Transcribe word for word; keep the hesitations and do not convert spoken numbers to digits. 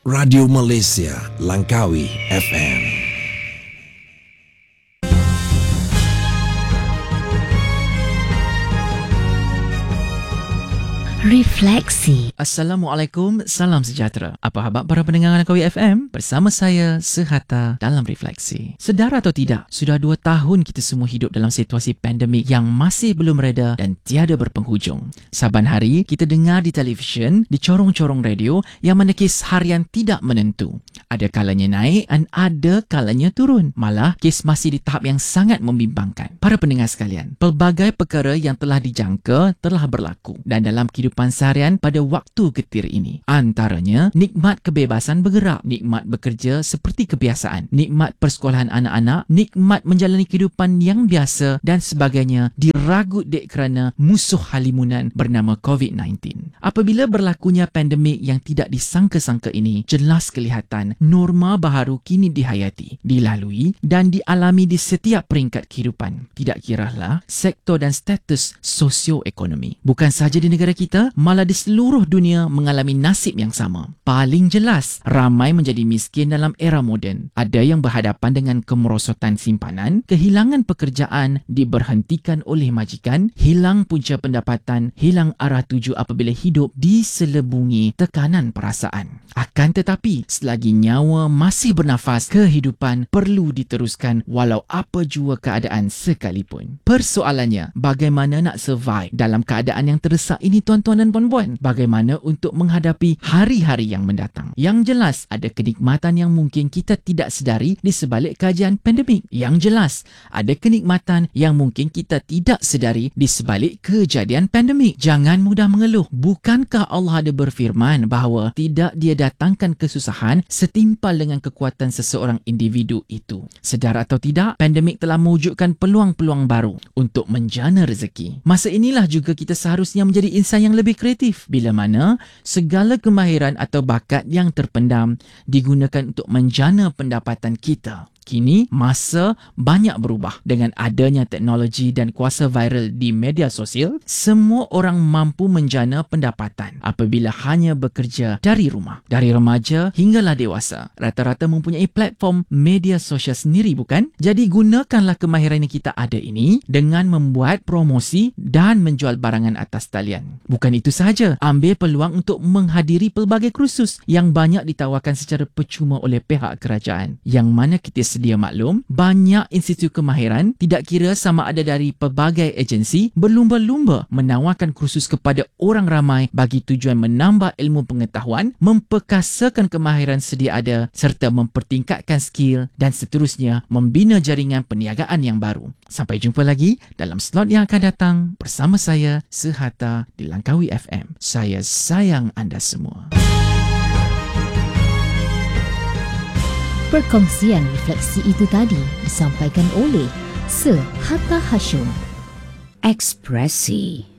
Radio Malaysia, Langkawi F M. Refleksi. Assalamualaikum, salam sejahtera. Apa khabar para pendengar Langkawi F M? Bersama saya, Sehatta dalam Refleksi. Sedar atau tidak, sudah dua tahun kita semua hidup dalam situasi pandemik yang masih belum reda dan tiada berpenghujung. Saban hari, kita dengar di televisyen, di corong-corong radio yang mana kes harian tidak menentu. Ada kalanya naik dan ada kalanya turun. Malah, kes masih di tahap yang sangat membimbangkan. Para pendengar sekalian, pelbagai perkara yang telah dijangka telah berlaku dan dalam kehidupan seharian pada waktu getir ini. Antaranya, nikmat kebebasan bergerak, nikmat bekerja seperti kebiasaan, nikmat persekolahan anak-anak, nikmat menjalani kehidupan yang biasa dan sebagainya diragut dek kerana musuh halimunan bernama covid sembilan belas. Apabila berlakunya pandemik yang tidak disangka-sangka ini, jelas kelihatan norma baharu kini dihayati, dilalui dan dialami di setiap peringkat kehidupan. Tidak kiralah sektor dan status sosioekonomi. Bukan sahaja di negara kita, malah di seluruh dunia mengalami nasib yang sama. Paling jelas, ramai menjadi miskin dalam era moden. Ada yang berhadapan dengan kemerosotan simpanan, kehilangan pekerjaan, diberhentikan oleh majikan, hilang punca pendapatan, hilang arah tuju apabila hidup diselubungi tekanan perasaan. Akan tetapi, selagi nyawa masih bernafas, kehidupan perlu diteruskan walau apa jua keadaan sekalipun. Persoalannya, bagaimana nak survive dalam keadaan yang terdesak ini, tuan-tuan dan puan-puan? Bagaimana untuk menghadapi hari-hari yang mendatang? Yang jelas, ada kenikmatan yang mungkin kita tidak sedari di sebalik kajian pandemik. Yang jelas, ada kenikmatan yang mungkin kita tidak sedari di sebalik kejadian pandemik. Jangan mudah mengeluh. Bukankah Allah ada berfirman bahawa tidak dia datangkan kesusahan setimpal dengan kekuatan seseorang individu itu? Sedar atau tidak, pandemik telah mewujudkan peluang-peluang baru untuk menjana rezeki. Masa inilah juga kita seharusnya menjadi insan yang lebih kreatif, bila mana segala kemahiran atau bakat yang terpendam digunakan untuk menjana pendapatan kita. Kini, masa banyak berubah. Dengan adanya teknologi dan kuasa viral di media sosial, semua orang mampu menjana pendapatan apabila hanya bekerja dari rumah. Dari remaja hinggalah dewasa, rata-rata mempunyai platform media sosial sendiri, bukan? Jadi, gunakanlah kemahiran yang kita ada ini dengan membuat promosi dan menjual barangan atas talian. Bukan itu sahaja, ambil peluang untuk menghadiri pelbagai kursus yang banyak ditawarkan secara percuma oleh pihak kerajaan. Yang mana kita sedia maklum, banyak institut kemahiran, tidak kira sama ada dari pelbagai agensi, berlumba-lumba menawarkan kursus kepada orang ramai bagi tujuan menambah ilmu pengetahuan, memperkasakan kemahiran sedia ada serta mempertingkatkan skill dan seterusnya membina jaringan perniagaan yang baru. Sampai jumpa lagi dalam slot yang akan datang bersama saya, Sehatta di Langkawi F M. Saya sayang anda semua. Perkongsian refleksi itu tadi disampaikan oleh Sehatta Hashim. Ekspresi.